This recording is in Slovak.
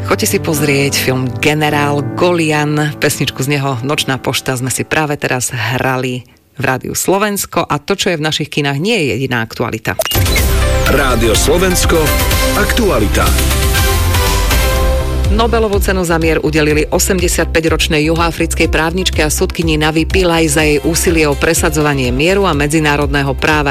Choďte si pozrieť film Generál Golian, pesničku z neho Nočná pošta sme si práve teraz hrali v Rádiu Slovensko a to, čo je v našich kinách, nie je jediná aktualita. Rádio Slovensko, aktualita. Nobelovú cenu za mier udelili 85-ročnej juhoafrickej právničke a sudkyni Navi Pillay za jej úsilie o presadzovanie mieru a medzinárodného práva.